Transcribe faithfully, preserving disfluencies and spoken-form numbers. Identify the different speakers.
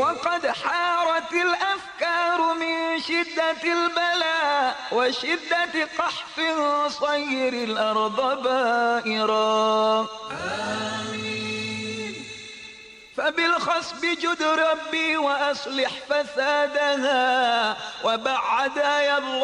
Speaker 1: وقد حارت الأفكار من شدة البلاء وشدة قحط صير الأرض بائرا. آمين. فبالخصب جد ربي وأصلح فسادها وبعد يا الله